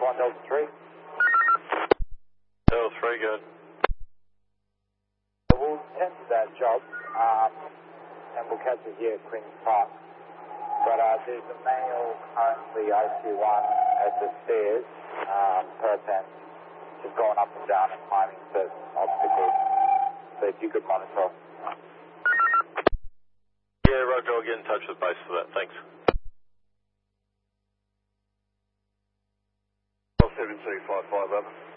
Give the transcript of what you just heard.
1 Delta 3. Delta 3, good. We'll tend to that job, and we'll catch it here at Queen's Park. But there's a male currently IQ1 at the stairs, person, just going up and down and climbing certain obstacles. So if you could monitor. Yeah, Roger, I'll get in touch with base for that. Thanks. 7355, over.